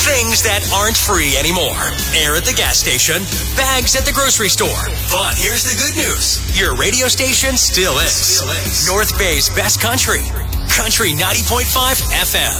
Things that aren't free anymore. Air at the gas station, bags at the grocery store. But here's the good news. Your radio station still is. North Bay's best country. Country 90.5 FM.